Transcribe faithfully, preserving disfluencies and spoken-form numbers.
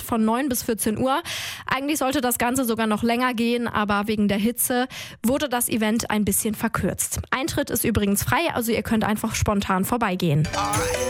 von neun bis vierzehn Uhr. Eigentlich sollte das Ganze sogar noch länger gehen, aber wegen der Hitze wurde das Event ein bisschen verkürzt. Eintritt ist übrigens frei, also ihr könnt einfach spontan vorbeigehen.